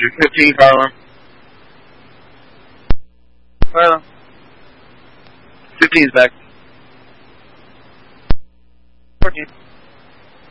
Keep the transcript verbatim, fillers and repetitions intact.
Roger, fifteen, fire alarm. Fire alarm. fifteen's back. fourteen.